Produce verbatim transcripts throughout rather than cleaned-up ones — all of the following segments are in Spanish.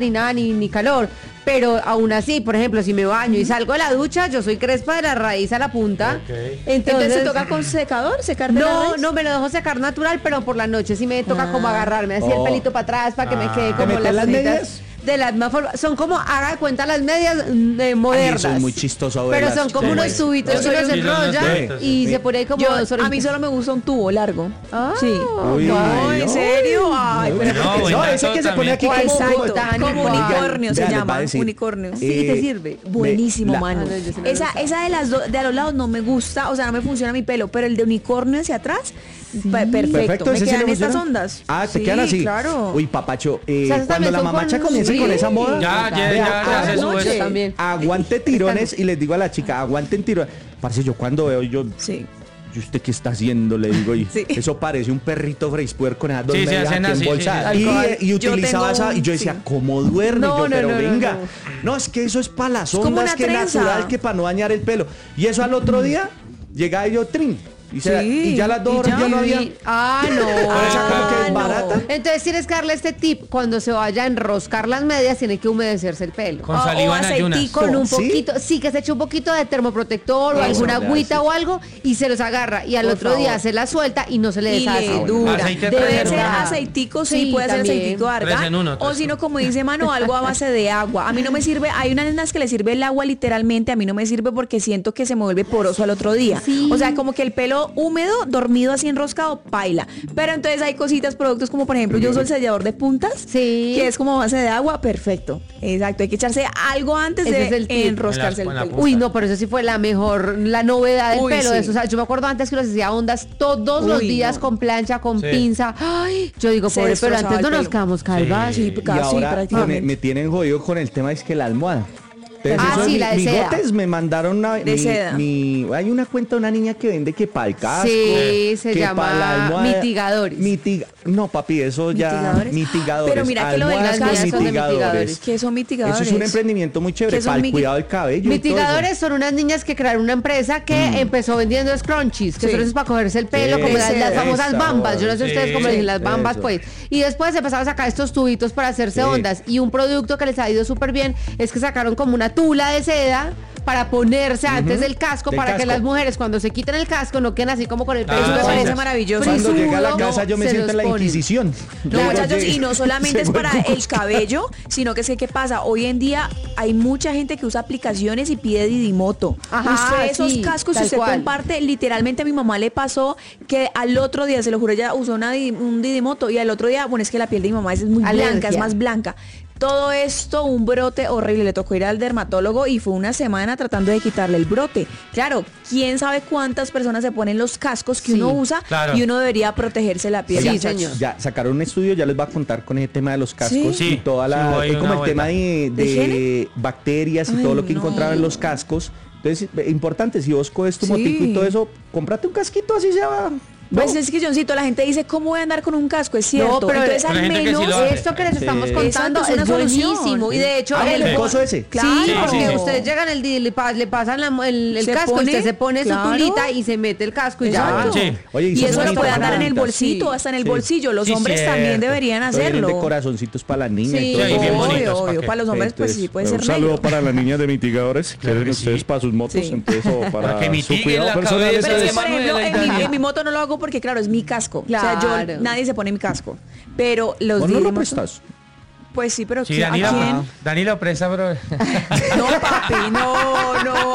ni nada, ni, ni calor. Pero aún así, por ejemplo, si me baño y salgo de la ducha, yo soy crespa de la raíz a la punta. Okay. Entonces, Entonces, ¿se toca con secador? ¿Secar de la No, raíz? no, me lo dejo secar natural, pero por la noche sí me toca Ah. como agarrarme así Oh. el pelito para atrás para que me quede Ah. como ¿Te metes las las medias. medias? De la misma forma, son como, haga de cuenta las medias eh, modernas. Ay, eso es muy chistoso Pero verlas. son como Sí. unos tubitos Yo que soy uno se un- enrolla Sí. y Sí. se pone ahí como Yo, dos a mí orejitas. solo me gusta un tubo largo. Ah, Sí. Uy, No, ¿en no. serio? Ay, pero No, ¿por qué? bueno, No, ese que se pone aquí como, Exacto, botánico, como ah. unicornio se Vea, les va a llama, decir. unicornio. Sí, Eh, te sirve. Buenísimo, la- mano. Ah, no, yo sí lo esa, usaba. esa de las do- de a los lados no me gusta, o sea, no me funciona mi pelo, pero el de unicornio hacia atrás, pe- perfecto. Perfecto, me ese sí quedan le estas funciona. ondas. Ah, te Sí, quedan así. claro. Uy, papacho, eh, O sea, esas cuando también la son mamacha con- comience sí. con esa moda. Ya, ya, vea, ya, ya se aguante- sube eso. también. Aguante tirones y les digo a la chica, aguanten tirones. Parce, yo cuando veo, yo, Sí. ¿y usted qué está haciendo? Le digo, y Sí. eso parece un perrito freispuer con esas dos Sí, se medias hacen aquí así, embolsadas. sí, sí. Y, Tal cual. y Yo utilizaba tengo esa, un- y yo decía, sí. ¿cómo duerme? No, yo, no, pero no, no, venga. no. No, es que eso es para las como ondas, una que trenza. natural, que para no dañar el pelo. Y eso al otro día, llegaba yo, trin. Y, se- Sí, y ya las dos y horas ya. ya no había. Y- ah, no. esa como que es no. barata. Entonces tienes que darle este tip. Cuando se vaya a enroscar las medias, tiene que humedecerse el pelo. Con O- saliva o en ayunas. aceitico. Con un ¿Sí? poquito, sí, que se eche un poquito de termoprotector o Eso, alguna le agüita hace. o algo y se los agarra. Y al Por otro día favor. se la suelta y no se le Y deshace. le bueno. dura. Aceite Debe tres en ser uno. aceitico, sí, Sí, puede ser también. aceitico de Tres argán. en uno, O tres si en no, uno. como dice Mano, algo a base de agua. A mí no me sirve, hay unas nenas que le sirve el agua literalmente, a mí no me sirve porque siento que se me vuelve poroso al otro día. Sí. O sea, como que el pelo húmedo, dormido así enroscado, paila. Pero entonces hay cositas, productos como por ejemplo, yo uso el sellador de puntas, Sí. que es como base de agua, perfecto. Exacto, hay que echarse algo antes Ese de es el tip. enroscarse En la- el en la pelo. punta. Uy, no, pero eso sí fue la mejor, la novedad del Uy, pelo sí. de eso. O sea, yo me acuerdo antes que los hacía ondas todos los Uy, días no. con plancha, con Sí. pinza. Ay, yo digo, Se pobre, pero destrozaba antes no el nos pelo. quedamos calvas. Sí. Sí, Y casi ahora me, prácticamente. me tienen jodido con el tema, es que la almohada. Entonces, Ah, eso sí, mi- la de mis seda. botes me mandaron una. De mi- seda. mi- hay una cuenta de una niña que vende que para el casco. Sí, se que llama pa' la almohada- mitigadores. Mitiga- no, papi, eso ya. ¿Mitigadores? Mitigadores. Pero mira que lo de Almohadas las con cascos- son de mitigadores. ¿Qué son mitigadores? Eso es un emprendimiento muy chévere ¿Qué son para el miti- cuidado del cabello. y todo Mitigadores eso. son unas niñas que crearon una empresa que empezó vendiendo scrunchies, que Sí. son esos para cogerse el pelo, Sí, como las, las esa, famosas bambas. Yo no sé sí, ustedes cómo le dicen las bambas, eso. pues. Y después empezaron a sacar estos tubitos para hacerse Sí. ondas. Y un producto que les ha ido súper bien es que sacaron como una tula de seda para ponerse antes del casco, Del para que casco. las mujeres cuando se quiten el casco no queden así como con el pelo. Ah, Eso me sí. parece maravilloso. Cuando llega a la frisudo, casa yo me se siento en la los ponen. Inquisición. No, Yo muchachos, llegué- y no solamente se es para vuelve- el cabello, sino que sé qué pasa. Hoy en día hay mucha gente que usa aplicaciones y pide Didimoto. Ajá, usted esos sí, cascos, si tal usted cual. comparte, literalmente a mi mamá le pasó que al otro día, se lo juro, ella usó una, di- un Didimoto y al otro día, bueno, es que la piel de mi mamá es muy Alergia. blanca, es más blanca. Todo esto, un brote horrible, le tocó ir al dermatólogo y fue una semana tratando de quitarle el brote. Claro, quién sabe cuántas personas se ponen los cascos que Sí, uno usa claro. y uno debería protegerse la piel. Sí, muchachos. señor. Ya sacaron un estudio, ya les va a contar con ese tema de los cascos Sí. y toda Sí, la. hubo ahí es como una el tema vuelta. de, ¿De de higiene? bacterias y Ay, todo lo que no. encontraban en los cascos. Entonces, eh, importante, si vos coges tu Sí. motico y todo eso, cómprate un casquito así se va. Pues es que, Johncito, la gente dice, ¿cómo voy a andar con un casco? Es cierto. No, pero entonces Pero al hay gente que sí menos... lo hace. esto que les estamos Sí. contando Exacto, es es una solución. buenísimo. Y de hecho, Ah, el el coso ese. Claro. Sí, Sí, porque sí, sí. ustedes llegan el día y le, pa- le pasan la- el, el Se casco, pone, usted se pone claro. su tulita y se mete el casco y Exacto. ya. Sí. Oye, Y son eso lo bonitas puede andar en el bonitas. bolsito, Sí. hasta en el Sí. bolsillo. Los Sí, hombres cierto. también deberían Entonces vienen de hacerlo. corazoncitos para las niñas Sí, y todo y eso. bien Obvio, bonitos, ¿pa' obvio. qué? Para los hombres, pues sí, puede ser un saludo negro. para las niñas de mitigadores. Claro Quieren que ustedes sí. para sus motos, Sí. entonces o para, Para que su mitiguen cuidado la personal. cabeza Pero es de que, por Manuel ejemplo, en mi, Daño. en mi moto no lo hago porque, claro, es mi casco. O sea, Claro. yo, nadie se pone mi casco. Pero los ¿Vos no lo Didimoto- prestas? Pues sí, pero Sí, ¿qui- ¿a Dani, quién? lo, Dani lo presta, bro. No, papi, no, no.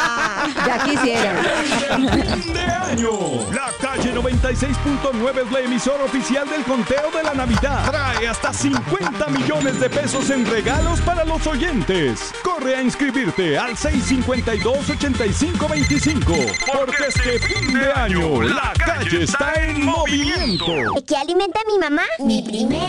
Ya quisiera. Fin de año. La calle noventa y seis punto nueve es la emisora oficial del conteo de la Navidad. Trae hasta cincuenta millones de pesos en regalos para los oyentes. Corre a inscribirte al seis cinco dos, ocho cinco dos cinco. Porque este fin de año la calle está en movimiento. ¿Qué alimenta mi mamá? Mi primer